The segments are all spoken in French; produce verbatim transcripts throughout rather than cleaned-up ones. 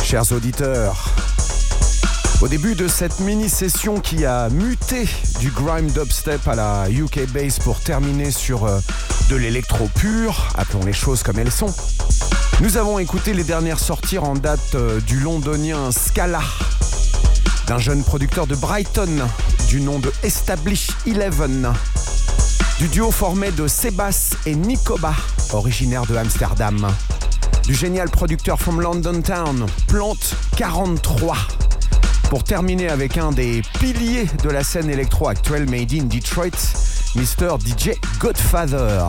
Chers auditeurs, au début de cette mini-session qui a muté du grime dubstep à la U K bass pour terminer sur euh, de l'électro pur, appelons les choses comme elles sont, nous avons écouté les dernières sorties en date euh, du londonien Scala, d'un jeune producteur de Brighton du nom de Establish Eleven, du duo formé de Sebas et Nikoba, originaire de Amsterdam, du génial producteur from London Town, Plante quarante-trois, pour terminer avec un des piliers de la scène électro actuelle made in Detroit, Mister D J Godfather.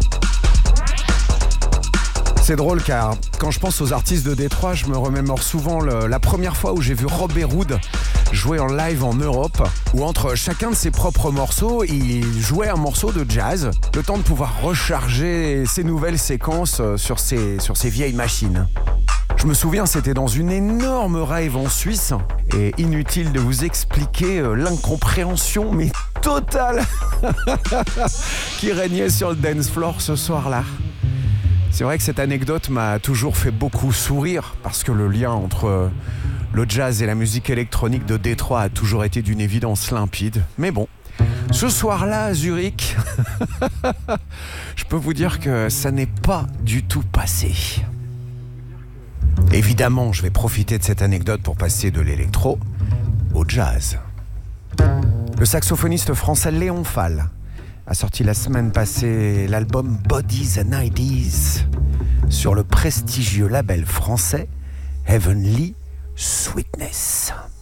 C'est drôle car quand je pense aux artistes de Détroit, je me remémore souvent le, la première fois où j'ai vu Rob Herwood jouer en live en Europe, où entre chacun de ses propres morceaux, il jouait un morceau de jazz, le temps de pouvoir recharger ses nouvelles séquences sur ses, sur ses vieilles machines. Je me souviens, c'était dans une énorme rave en Suisse, et inutile de vous expliquer l'incompréhension, mais totale, qui régnait sur le dance floor ce soir-là. C'est vrai que cette anecdote m'a toujours fait beaucoup sourire, parce que le lien entre le jazz et la musique électronique de Détroit a toujours été d'une évidence limpide. Mais bon, ce soir-là à Zurich, je peux vous dire que ça n'est pas du tout passé. Évidemment, je vais profiter de cette anecdote pour passer de l'électro au jazz. Le saxophoniste français Léon Fall a sorti la semaine passée l'album Bodies and Ideas sur le prestigieux label français Heavenly Sweetness.